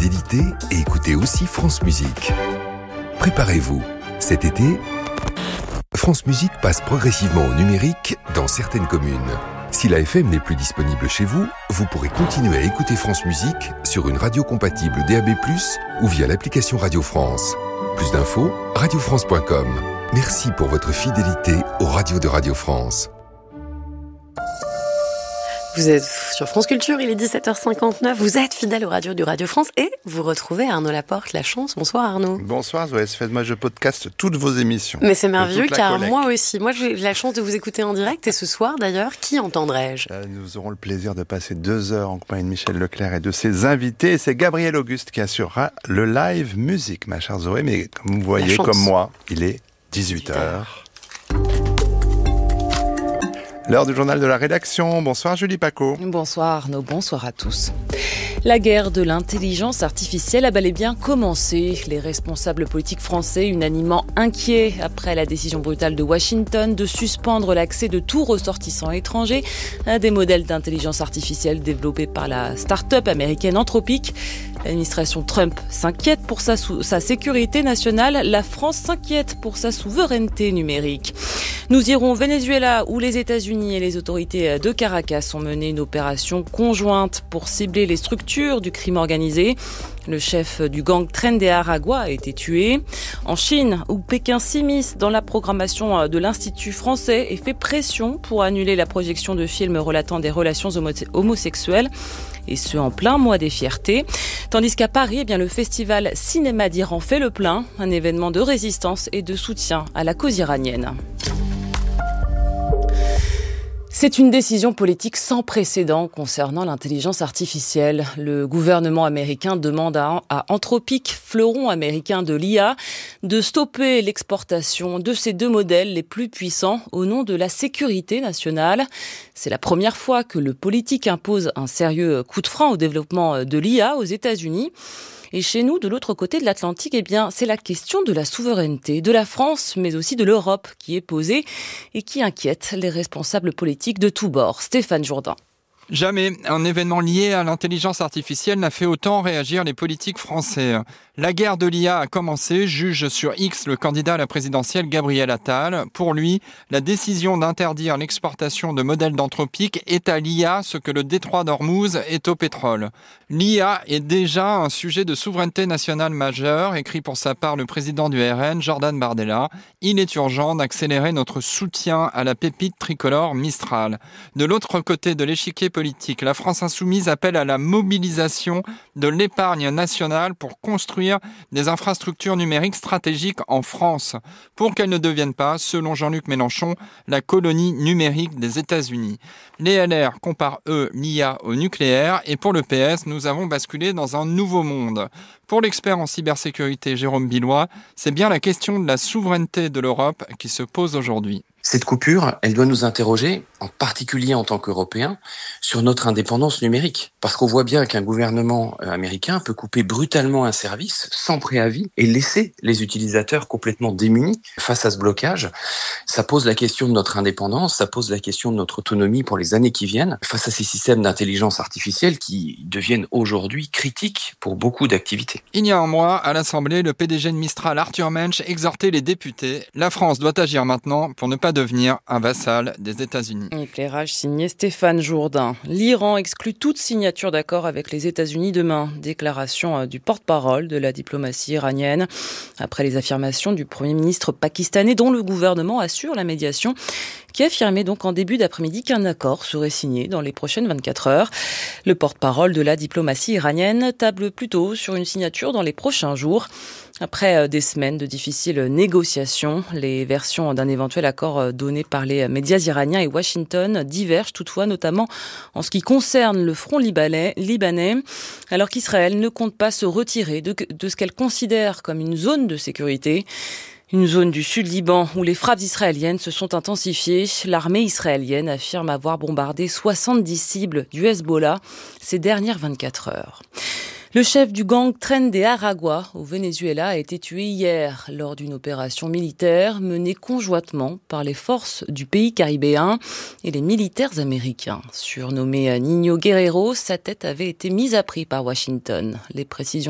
fidélité et écoutez aussi France Musique. Préparez-vous, cet été, France Musique passe progressivement au numérique dans certaines communes. Si la FM n'est plus disponible chez vous, vous pourrez continuer à écouter France Musique sur une radio compatible DAB+, ou via l'application Radio France. Plus d'infos, radiofrance.com. Merci pour votre fidélité aux radios de Radio France. Vous êtes sur France Culture, il est 17h59, vous êtes fidèle aux radios de Radio France et vous retrouvez Arnaud Laporte, La Chance. Bonsoir Arnaud. Bonsoir Zoé, faites-moi, je podcast toutes vos émissions. Mais c'est merveilleux car moi aussi, j'ai la chance de vous écouter en direct et ce soir d'ailleurs, qui entendrai-je ? Nous aurons le plaisir de passer 2 heures en compagnie de Michel Leclerc et de ses invités. C'est Gabriel Auguste qui assurera le live musique, ma chère Zoé, mais comme vous voyez, comme moi, il est 18h. L'heure du journal de la rédaction. Bonsoir Julie Paco. Bonsoir Arnaud, bonsoir à tous. La guerre de l'intelligence artificielle a bel et bien commencé. Les responsables politiques français unanimement inquiets après la décision brutale de Washington de suspendre l'accès de tout ressortissant étranger à des modèles d'intelligence artificielle développés par la start-up américaine Anthropic. L'administration Trump s'inquiète pour sa sécurité nationale. La France s'inquiète pour sa souveraineté numérique. Nous irons au Venezuela où les États-Unis et les autorités de Caracas ont mené une opération conjointe pour cibler les structures du crime organisé. Le chef du gang Tren de Aragua a été tué. En Chine, où Pékin s'immisce dans la programmation de l'Institut français et fait pression pour annuler la projection de films relatant des relations homosexuelles. Et ce, en plein mois des fiertés. Tandis qu'à Paris, le festival Cinéma d'Iran fait le plein, un événement de résistance et de soutien à la cause iranienne. C'est une décision politique sans précédent concernant l'intelligence artificielle. Le gouvernement américain demande à Anthropic, fleuron américain de l'IA, de stopper l'exportation de ces 2 modèles les plus puissants au nom de la sécurité nationale. C'est la première fois que le politique impose un sérieux coup de frein au développement de l'IA aux États-Unis. Et chez nous, de l'autre côté de l'Atlantique, c'est la question de la souveraineté de la France, mais aussi de l'Europe qui est posée et qui inquiète les responsables politiques de tous bords. Stéphane Jourdain. Jamais un événement lié à l'intelligence artificielle n'a fait autant réagir les politiques français. La guerre de l'IA a commencé, juge sur X le candidat à la présidentielle Gabriel Attal. Pour lui, la décision d'interdire l'exportation de modèles d'Anthropic est à l'IA ce que le détroit d'Ormuz est au pétrole. L'IA est déjà un sujet de souveraineté nationale majeur, écrit pour sa part le président du RN, Jordan Bardella. Il est urgent d'accélérer notre soutien à la pépite tricolore Mistral. De l'autre côté de l'échiquier politique, la France insoumise appelle à la mobilisation de l'épargne nationale pour construire des infrastructures numériques stratégiques en France, pour qu'elles ne deviennent pas, selon Jean-Luc Mélenchon, la colonie numérique des États-Unis. Les LR comparent, eux, l'IA au nucléaire, et pour le PS, nous avons basculé dans un nouveau monde. Pour l'expert en cybersécurité Jérôme Billois, c'est bien la question de la souveraineté de l'Europe qui se pose aujourd'hui. Cette coupure, elle doit nous interroger, en particulier en tant qu'Européens, sur notre indépendance numérique. Parce qu'on voit bien qu'un gouvernement américain peut couper brutalement un service sans préavis et laisser les utilisateurs complètement démunis face à ce blocage. Ça pose la question de notre indépendance, ça pose la question de notre autonomie pour les années qui viennent, face à ces systèmes d'intelligence artificielle qui deviennent aujourd'hui critiques pour beaucoup d'activités. Il y a un mois, à l'Assemblée, le PDG de Mistral, Arthur Mensch, exhortait les députés. La France doit agir maintenant pour ne pas devenir un vassal des États-Unis. Éclairage signé Stéphane Jourdain. L'Iran exclut toute signature d'accord avec les États-Unis demain. Déclaration du porte-parole de la diplomatie iranienne. Après les affirmations du Premier ministre pakistanais dont le gouvernement assure la médiation, qui affirmait donc en début d'après-midi qu'un accord serait signé dans les prochaines 24 heures. Le porte-parole de la diplomatie iranienne table plutôt sur une signature dans les prochains jours. Après des semaines de difficiles négociations, les versions d'un éventuel accord donné par les médias iraniens et Washington divergent toutefois, notamment en ce qui concerne le front libanais, alors qu'Israël ne compte pas se retirer de ce qu'elle considère comme une zone de sécurité. Une zone du sud-Liban où les frappes israéliennes se sont intensifiées. L'armée israélienne affirme avoir bombardé 70 cibles du Hezbollah ces dernières 24 heures. Le chef du gang Tren de Aragua au Venezuela a été tué hier lors d'une opération militaire menée conjointement par les forces du pays caribéen et les militaires américains. Surnommé Niño Guerrero, sa tête avait été mise à prix par Washington. Les précisions